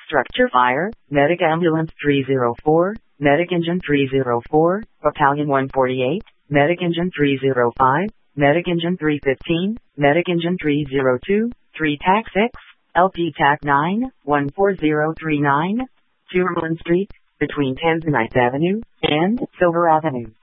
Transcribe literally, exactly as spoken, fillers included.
Structure fire, Medic Ambulance three oh four, Medic Engine three oh four, Battalion one forty-eight, Medic Engine three oh five, Medic Engine three fifteen, Medic Engine three oh two, three T A C six, L P T A C nine, one four zero three nine, Tourmaline Street, between Tanzanite Avenue and Silver Avenue.